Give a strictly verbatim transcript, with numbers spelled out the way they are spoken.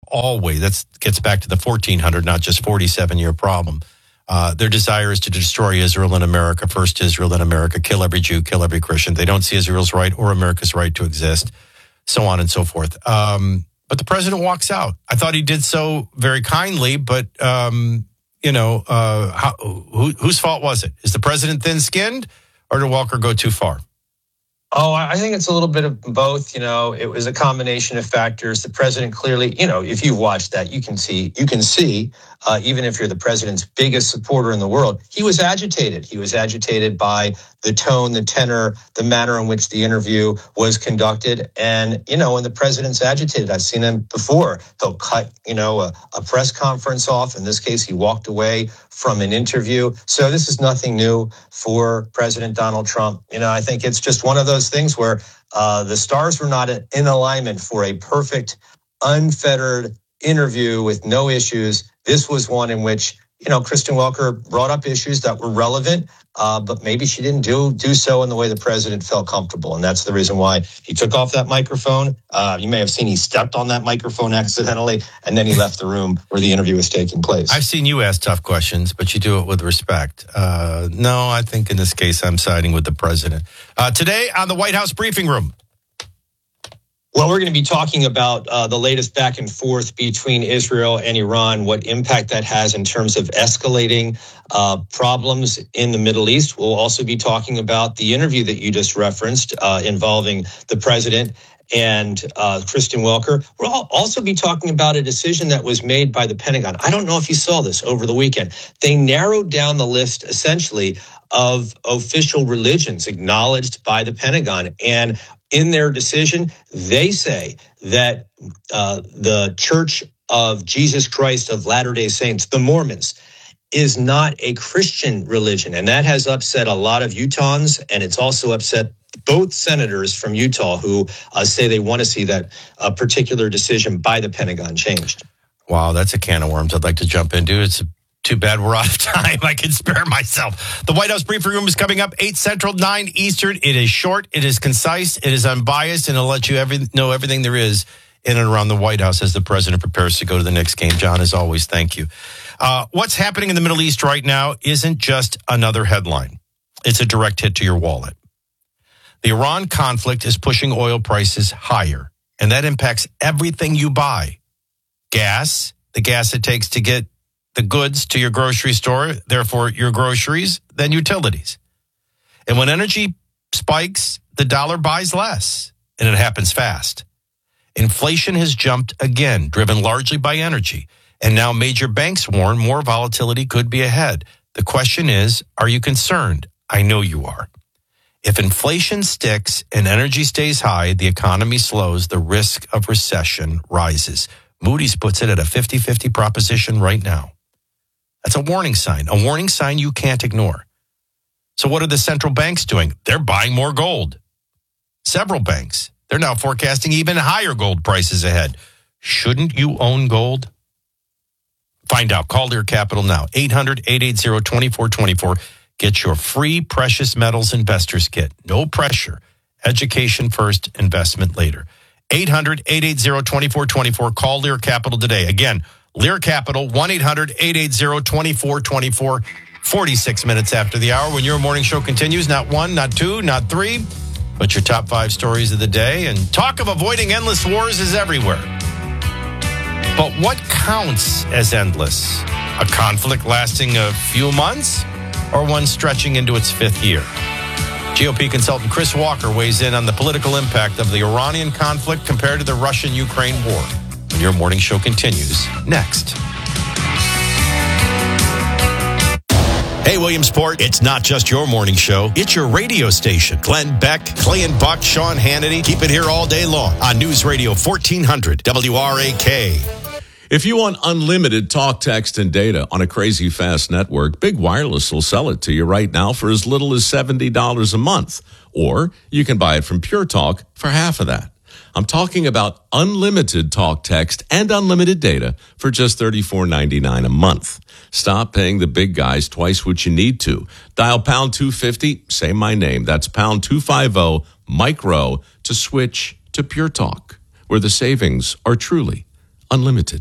always, that gets back to the fourteen hundred, not just forty-seven-year problem. Uh, their desire is to destroy Israel and America, first Israel, then America, kill every Jew, kill every Christian. They don't see Israel's right or America's right to exist, so on and so forth. Um, but the president walks out. I thought he did so very kindly, but, um, you know, uh, how, who, whose fault was it? Is the president thin-skinned, or did Walker go too far? Oh, I think it's a little bit of both. You know, it was a combination of factors. The president clearly, you know, if you've watched that, you can see, you can see, uh, even if you're the president's biggest supporter in the world, he was agitated. He was agitated by the tone, the tenor, the manner in which the interview was conducted. And, you know, when the president's agitated, I've seen him before. He'll cut, you know, a, a press conference off. In this case, he walked away from an interview. So this is nothing new for President Donald Trump. You know, I think it's just one of those things where uh, the stars were not in alignment for a perfect, unfettered interview with no issues. This was one in which, you know, Kristen Welker brought up issues that were relevant, uh, but maybe she didn't do do so in the way the president felt comfortable. And that's the reason why he took off that microphone. Uh, you may have seen he stepped on that microphone accidentally, and then he left the room where the interview was taking place. I've seen you ask tough questions, but you do it with respect. Uh, no, I think in this case, I'm siding with the president. Uh, today on the White House briefing room. Well, we're going to be talking about uh, the latest back and forth between Israel and Iran, what impact that has in terms of escalating uh, problems in the Middle East. We'll also be talking about the interview that you just referenced uh, involving the president and uh, Kristen Welker. We'll also be talking about a decision that was made by the Pentagon. I don't know if you saw this over the weekend. They narrowed down the list essentially of official religions acknowledged by the Pentagon. And in their decision, they say that uh, the Church of Jesus Christ of Latter-day Saints, the Mormons, is not a Christian religion. And that has upset a lot of Utahns, and it's also upset both senators from Utah who uh, say they want to see that uh, particular decision by the Pentagon changed. Wow, that's a can of worms I'd like to jump into. It's too bad we're out of time. I can spare myself. The White House briefing room is coming up, eight Central, nine Eastern. It is short, it is concise, it is unbiased, and it'll let you every, know everything there is in and around the White House as the president prepares to go to the next game. John, as always, thank you. Uh, what's happening in the Middle East right now isn't just another headline. It's a direct hit to your wallet. The Iran conflict is pushing oil prices higher, and that impacts everything you buy. Gas, the gas it takes to get the goods to your grocery store, therefore your groceries, then utilities. And when energy spikes, the dollar buys less, and it happens fast. Inflation has jumped again, driven largely by energy. And now major banks warn more volatility could be ahead. The question is, are you concerned? I know you are. If inflation sticks and energy stays high, the economy slows, the risk of recession rises. Moody's puts it at a fifty-fifty proposition right now. That's a warning sign, a warning sign you can't ignore. So what are the central banks doing? They're buying more gold. Several banks, they're now forecasting even higher gold prices ahead. Shouldn't you own gold? Find out. Call Lear Capital now. eight hundred, eight eight zero, two four two four. Get your free precious metals investors kit. No pressure. Education first, investment later. eight hundred, eight eight zero, two four two four. Call Lear Capital today. Again, Lear Capital, one eight hundred, eight eight zero, two four two four. forty-six minutes after the hour when your morning show continues. Not one, not two, not three, but your top five stories of the day. And talk of avoiding endless wars is everywhere. But what counts as endless? A conflict lasting a few months or one stretching into its fifth year? G O P consultant Chris Walker weighs in on the political impact of the Iranian conflict compared to the Russian-Ukraine war. And your morning show continues next. Hey, Williamsport, it's not just your morning show. It's your radio station. Glenn Beck, Clay and Buck, Sean Hannity. Keep it here all day long on News Radio fourteen hundred W R A K. If you want unlimited talk, text, and data on a crazy fast network, Big Wireless will sell it to you right now for as little as seventy dollars a month. Or you can buy it from Pure Talk for half of that. I'm talking about unlimited talk, text, and unlimited data for just thirty-four ninety-nine a month. Stop paying the big guys twice what you need to. Dial pound two fifty, say my name. That's pound two fifty, micro, to switch to Pure Talk, where the savings are truly unlimited.